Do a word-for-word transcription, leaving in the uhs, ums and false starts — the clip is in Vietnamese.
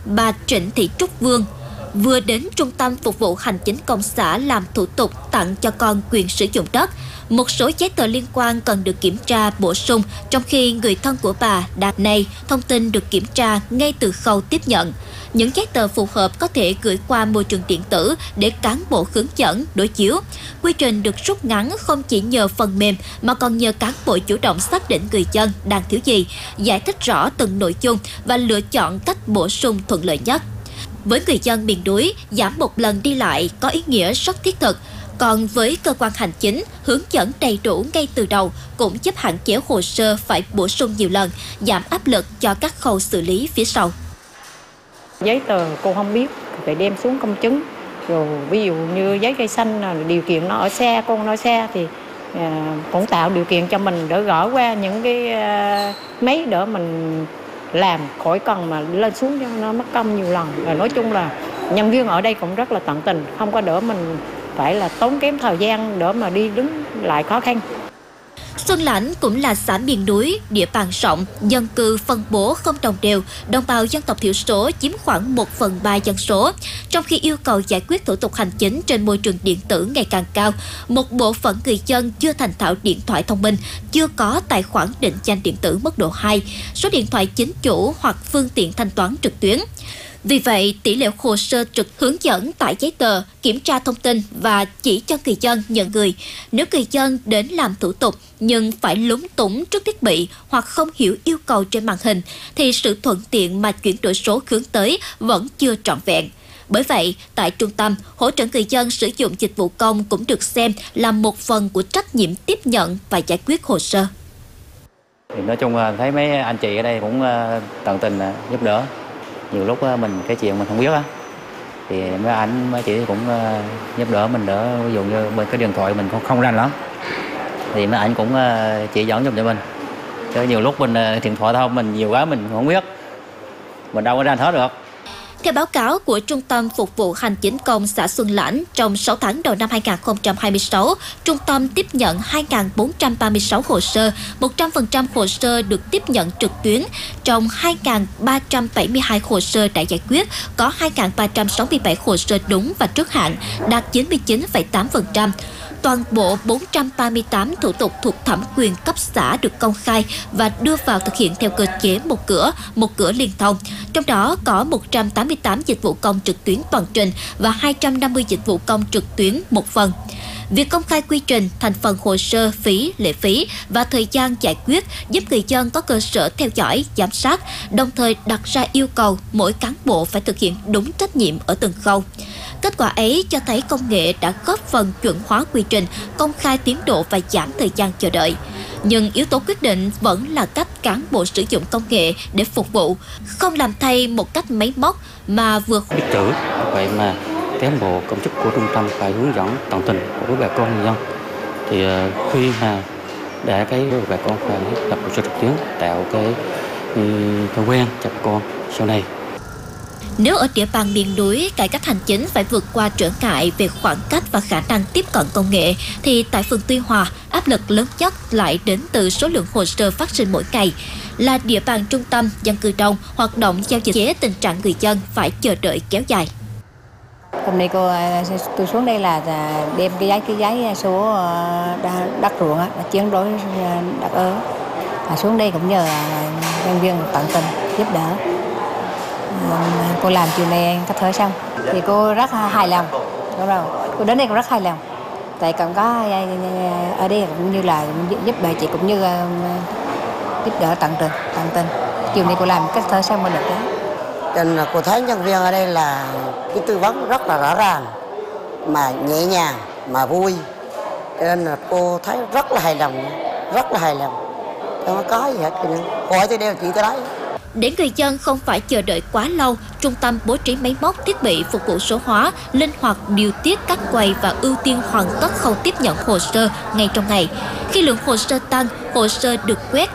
bà Trịnh Thị Trúc Vương vừa đến Trung tâm Phục vụ Hành chính công xã làm thủ tục tặng cho con quyền sử dụng đất. Một số giấy tờ liên quan cần được kiểm tra bổ sung, trong khi người thân của bà đạt này thông tin được kiểm tra ngay từ khâu tiếp nhận. Những giấy tờ phù hợp có thể gửi qua môi trường điện tử để cán bộ hướng dẫn, đối chiếu. Quy trình được rút ngắn không chỉ nhờ phần mềm mà còn nhờ cán bộ chủ động xác định người dân đang thiếu gì, giải thích rõ từng nội dung và lựa chọn cách bổ sung thuận lợi nhất. Với người dân miền núi, giảm một lần đi lại có ý nghĩa rất thiết thực. Còn với cơ quan hành chính, hướng dẫn đầy đủ ngay từ đầu cũng giúp hạn chế hồ sơ phải bổ sung nhiều lần, giảm áp lực cho các khâu xử lý phía sau. Giấy tờ cô không biết, phải đem xuống công chứng. Rồi ví dụ như giấy cây xanh, điều kiện nó ở xe, con nó xe thì à, cũng tạo điều kiện cho mình đỡ gõ qua những cái à, máy đỡ mình làm khỏi cần mà lên xuống cho nó mất công nhiều lần. Và nói chung là nhân viên ở đây cũng rất là tận tình, không có đỡ mình phải là tốn kém thời gian đỡ mà đi đứng lại khó khăn. Xuân Lãnh cũng là xã miền núi, địa bàn rộng, dân cư phân bố không đồng đều, đồng bào dân tộc thiểu số chiếm khoảng một phần ba dân số. Trong khi yêu cầu giải quyết thủ tục hành chính trên môi trường điện tử ngày càng cao, một bộ phận người dân chưa thành thạo điện thoại thông minh, chưa có tài khoản định danh điện tử mức độ hai, số điện thoại chính chủ hoặc phương tiện thanh toán trực tuyến. Vì vậy, tỷ lệ hồ sơ trực hướng dẫn tải giấy tờ, kiểm tra thông tin và chỉ cho người dân nhận người. Nếu người dân đến làm thủ tục nhưng phải lúng túng trước thiết bị hoặc không hiểu yêu cầu trên màn hình, thì sự thuận tiện mà chuyển đổi số hướng tới vẫn chưa trọn vẹn. Bởi vậy, tại trung tâm, hỗ trợ người dân sử dụng dịch vụ công cũng được xem là một phần của trách nhiệm tiếp nhận và giải quyết hồ sơ. Thì nói chung thấy mấy anh chị ở đây cũng tận tình giúp đỡ. Nhiều lúc mình cái chuyện mình không biết á, thì mấy anh mấy chị cũng giúp đỡ mình đỡ, ví dụ như bên cái điện thoại mình cũng không rành lắm thì mấy anh cũng chỉ dẫn giúp cho mình. Chứ nhiều lúc mình điện thoại thôi mình nhiều quá mình không biết, mình đâu có rành hết được. Theo báo cáo của Trung tâm Phục vụ Hành chính công xã Xuân Lãnh, trong sáu tháng đầu năm hai nghìn không trăm hai mươi sáu, trung tâm tiếp nhận hai nghìn bốn trăm ba mươi sáu hồ sơ, một trăm phần trăm hồ sơ được tiếp nhận trực tuyến. Trong hai nghìn ba trăm bảy mươi hai hồ sơ đã giải quyết, có hai nghìn ba trăm sáu mươi bảy hồ sơ đúng và trước hạn, đạt chín mươi chín phẩy tám phần trăm. Toàn bộ bốn trăm ba mươi tám thủ tục thuộc thẩm quyền cấp xã được công khai và đưa vào thực hiện theo cơ chế một cửa, một cửa liên thông. Trong đó có một trăm tám mươi tám dịch vụ công trực tuyến toàn trình và hai trăm năm mươi dịch vụ công trực tuyến một phần. Việc công khai quy trình, thành phần hồ sơ, phí, lệ phí và thời gian giải quyết giúp người dân có cơ sở theo dõi, giám sát, đồng thời đặt ra yêu cầu mỗi cán bộ phải thực hiện đúng trách nhiệm ở từng khâu. Kết quả ấy cho thấy công nghệ đã góp phần chuẩn hóa quy trình, công khai tiến độ và giảm thời gian chờ đợi. Nhưng yếu tố quyết định vẫn là cách cán bộ sử dụng công nghệ để phục vụ, không làm thay một cách máy móc mà vừa biết chữ. Vậy mà cán bộ công chức của trung tâm phải hướng dẫn tận tình với bà con người dân. Thì khi mà đã cái bà con phải lập hồ sơ trực tuyến, tạo cái thói quen cho bà con sau này. Nếu ở địa bàn miền núi, cải cách hành chính phải vượt qua trở ngại về khoảng cách và khả năng tiếp cận công nghệ, thì tại phường Tuy Hòa, áp lực lớn nhất lại đến từ số lượng hồ sơ phát sinh mỗi ngày. Là địa bàn trung tâm, dân cư đông, hoạt động giao dịch chế tình trạng người dân phải chờ đợi kéo dài. Hôm nay cô tôi xuống đây là đem cái giấy cái giấy số đất ruộng á, chuyển đổi đất ở. À, xuống đây cũng nhờ nhân viên tận tình giúp đỡ. Cô làm chiều nay cách thở xong thì cô rất hài lòng, đúng rồi. Cô đến đây cũng rất hài lòng, tại còn có ở đây cũng như là giúp bà chị cũng như giúp đỡ tận tình, tận tình. Chiều nay cô làm cách thở xong mới được đó. Cho nên là cô thấy nhân viên ở đây là cái tư vấn rất là rõ ràng, mà nhẹ nhàng, mà vui. Cho nên là cô thấy rất là hài lòng, rất là hài lòng. Không có gì hết, cô hỏi tới đây là chị tới đấy. Để người dân không phải chờ đợi quá lâu, trung tâm bố trí máy móc thiết bị phục vụ số hóa, linh hoạt điều tiết các quầy và ưu tiên hoàn tất khâu tiếp nhận hồ sơ ngay trong ngày. Khi lượng hồ sơ tăng, hồ sơ được quét